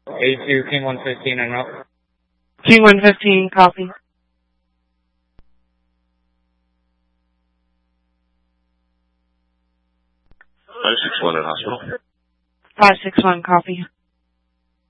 A2, King 115 and up. King 115, copy. 561 in hospital. 561, copy.